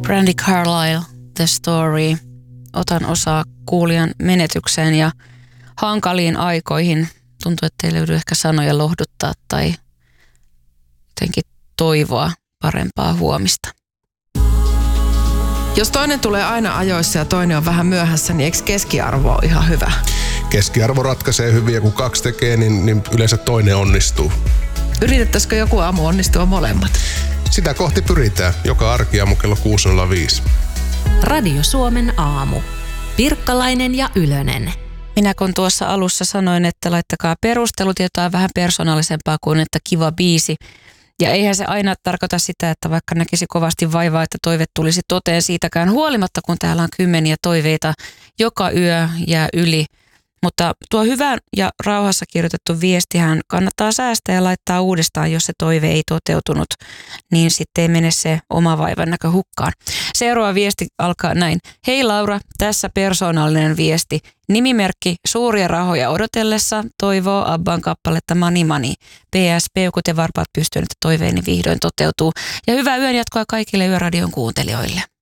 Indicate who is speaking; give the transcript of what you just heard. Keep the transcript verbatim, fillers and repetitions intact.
Speaker 1: Brandi Carlile, The Story. Otan osaa kuulijan menetykseen ja hankaliin aikoihin. Tuntuu, että ei löydy ehkä sanoja lohduttaa tai jotenkin toivoa parempaa huomista.
Speaker 2: Jos toinen tulee aina ajoissa ja toinen on vähän myöhässä, niin eikö keskiarvo ole ihan hyvä?
Speaker 3: Keskiarvo ratkaisee hyvin ja kun kaksi tekee, niin, niin yleensä toinen onnistuu.
Speaker 2: Yritettäisikö joku aamu onnistua molemmat?
Speaker 3: Sitä kohti pyritään. Joka arkiaamu kello kuusi nolla viisi.
Speaker 4: Radio Suomen aamu. Pirkkalainen ja Ylönen.
Speaker 1: Minä kun tuossa alussa sanoin, että laittakaa perustelut jotain vähän persoonallisempaa kuin että kiva biisi. Ja eihän se aina tarkoita sitä, että vaikka näkisi kovasti vaivaa, että toive tulisi toteen siitäkään huolimatta, kun täällä on kymmeniä toiveita joka yö jää yli. Mutta tuo hyvä ja rauhassa kirjoitettu viestihän kannattaa säästää ja laittaa uudestaan, jos se toive ei toteutunut, niin sitten ei mene se oma vaivan näkö hukkaan. Seuraava viesti alkaa näin. Hei Laura, tässä persoonallinen viesti. Nimimerkki suuria rahoja odotellessa toivoo Abban kappaletta Money Money. P S P, kuten varpaat pystyyn, että toiveeni vihdoin toteutuu. Ja hyvää yön jatkoa kaikille Yöradion kuuntelijoille.